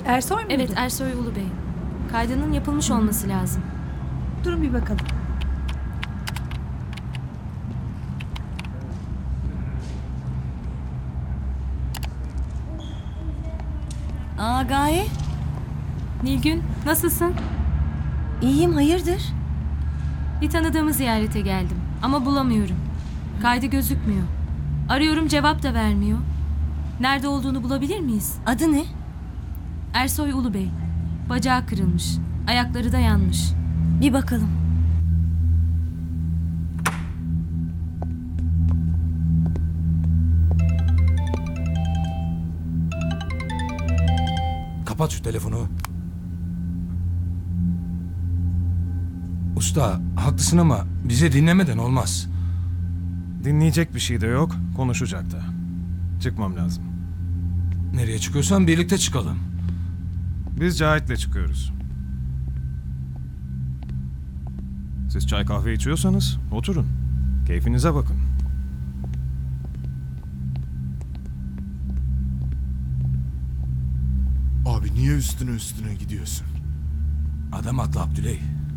Ersoy muydu? Evet, Ersoy Ulu Bey. Kaydının yapılmış olması lazım. Durun bir bakalım. Gaye. Nilgün, nasılsın? İyiyim, hayırdır? Bir tanıdığımı ziyarete geldim ama bulamıyorum. Kaydı gözükmüyor. Arıyorum, cevap da vermiyor. Nerede olduğunu bulabilir miyiz? Adı ne? Ersoy Ulu Bey. Bacağı kırılmış. Ayakları da yanmış. Bir bakalım. Kapat şu telefonu. Usta, haklısın ama bizi dinlemeden olmaz. Dinleyecek bir şey de yok, konuşacak da. Çıkmam lazım. Nereye çıkıyorsan birlikte çıkalım. Biz Cahit'le çıkıyoruz. Siz çay kahve içiyorsanız oturun. Keyfinize bakın. Abi niye üstüne gidiyorsun? Adam haklı Abdüley.